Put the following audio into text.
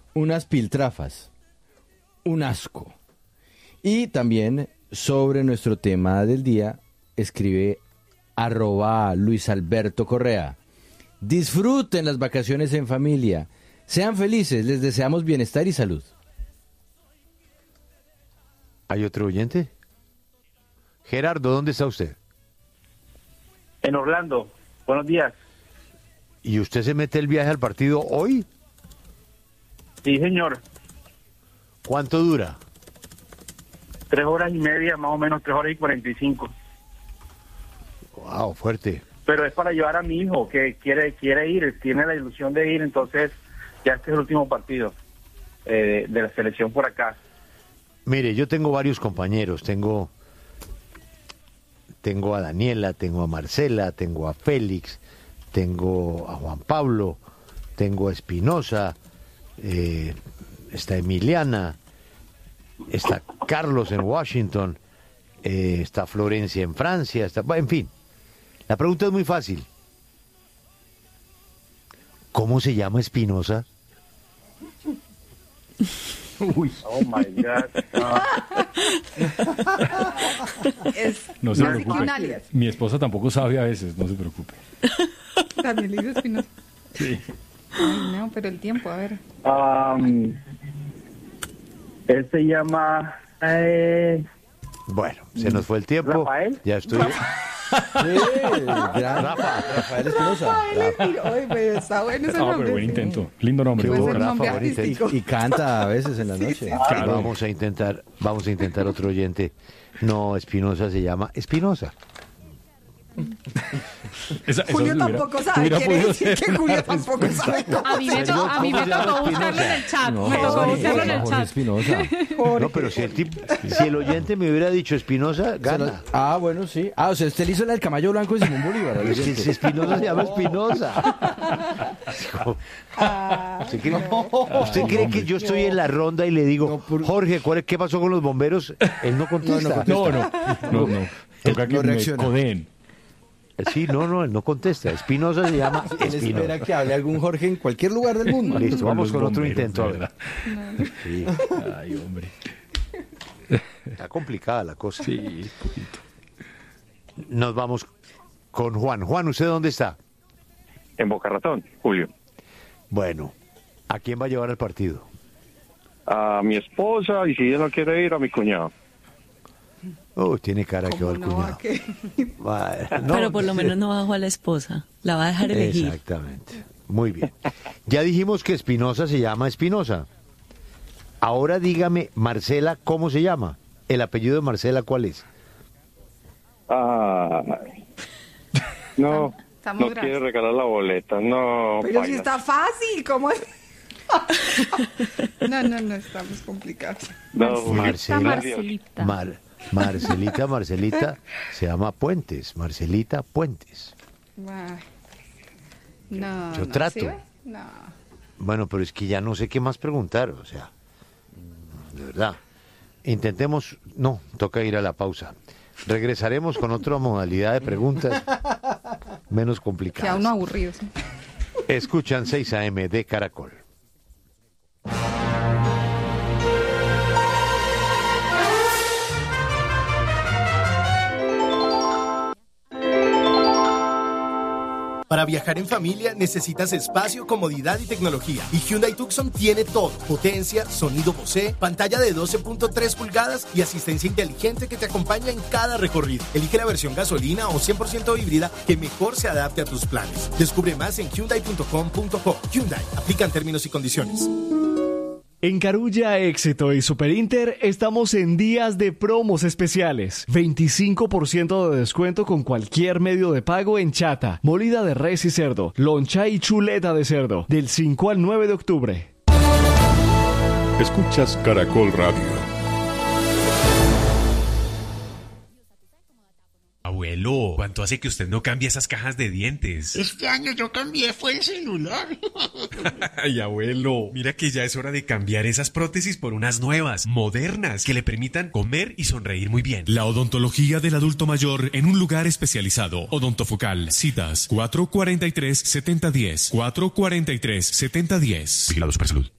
unas piltrafas, un asco. Y también sobre nuestro tema del día escribe @Luis Alberto Correa. Disfruten las vacaciones en familia. Sean felices, les deseamos bienestar y salud. ¿Hay otro oyente? Gerardo, ¿dónde está usted? En Orlando. Buenos días. ¿Y usted se mete el viaje al partido hoy? Sí, señor. ¿Cuánto dura? 3 horas y media, más o menos 3 horas y 45. Wow, fuerte. Pero es para llevar a mi hijo que quiere ir, tiene la ilusión de ir, entonces ya este es el último partido de la selección por acá. Mire, yo tengo varios compañeros, tengo a Daniela, tengo a Marcela, tengo a Félix, tengo a Juan Pablo, tengo a Espinosa, está Emiliana, está Carlos en Washington, está Florencia en Francia, en fin. La pregunta es muy fácil. ¿Cómo se llama Espinosa? Uy. Oh my God. No se preocupe. Mi esposa tampoco sabe a veces, no se preocupe. Daniel Espinosa. Sí. Ay, no, pero el tiempo, a ver. Él se llama... Bueno, se nos fue el tiempo. ¿Rafael? Ya estoy... Rafael Espinosa. Ay, pero está bueno ese nombre. Pero buen intento. Lindo nombre. Puede ser Rafa, nombre buen intento. artístico. Y canta a veces en la noche. Claro. Vamos a intentar otro oyente. No, Espinosa se llama Espinosa. Julio tampoco sabe. Quiere decir que Julio tampoco sabe cómo A mí me tocó buscarlo en el chat. Me tocó buscarlo en el Jorge chat. Espinosa. No, pero si el oyente me hubiera dicho Espinosa, gana. Bueno, sí. O sea, usted le hizo la del caballo blanco de Simón Bolívar. Pero si Espinosa se llama Espinosa. ¿Usted cree que yo estoy en la ronda y le digo, Jorge, ¿qué pasó con los bomberos? Él no contesta. No. Toca que No me reacciona. codeen. Sí, no, él no contesta. Espinosa se llama Él espera Espinosa. que hable algún Jorge en cualquier lugar del mundo. Listo, vamos con Los otro bomberos, intento. A de ver. verdad. Sí, Ay, hombre. está complicada la cosa. Sí, un poquito. Nos vamos con Juan. Juan, ¿usted dónde está? En Boca Ratón, Julio. Bueno, ¿a quién va a llevar al partido? A mi esposa, y si ella no quiere ir, a mi cuñado. Tiene cara que va al cuñado. No, Pero por lo menos no bajó a la esposa. La va a dejar elegir. Exactamente. Muy bien. Ya dijimos que Espinosa se llama Espinosa. Ahora dígame, Marcela, ¿cómo se llama? ¿El apellido de Marcela cuál es? No, Estamos no graves. quiere regalar la boleta, no. Pero si baila. está fácil, ¿cómo es? No, estamos complicados. No, Marcelita. Marcelita se llama Puentes. Marcelita Puentes. Ay, no. Yo no, trato. ¿sí ve? No. Bueno, pero es que ya no sé qué más preguntar, o sea, de verdad. Intentemos, no, toca ir a la pausa. Regresaremos con otra modalidad de preguntas menos Queda complicadas. uno aburrido. ¿Sí? Escuchan 6 AM de Caracol. Para viajar en familia necesitas espacio, comodidad y tecnología. Y Hyundai Tucson tiene todo. Potencia, sonido Bose, pantalla de 12.3 pulgadas y asistencia inteligente que te acompaña en cada recorrido. Elige la versión gasolina o 100% híbrida que mejor se adapte a tus planes. Descubre más en hyundai.com.co. Hyundai, aplican términos y condiciones. En Carulla, Éxito y Super Inter estamos en días de promos especiales. 25% de descuento con cualquier medio de pago en chata, molida de res y cerdo, loncha y chuleta de cerdo. Del 5 al 9 de octubre. Escuchas Caracol Radio. Abuelo, ¿cuánto hace que usted no cambia esas cajas de dientes? Este año yo cambié, fue el celular. Ay, abuelo, mira que ya es hora de cambiar esas prótesis por unas nuevas, modernas, que le permitan comer y sonreír muy bien. La odontología del adulto mayor en un lugar especializado. Odontofocal. Citas 443-7010. 443-7010. Vigilado Supersalud.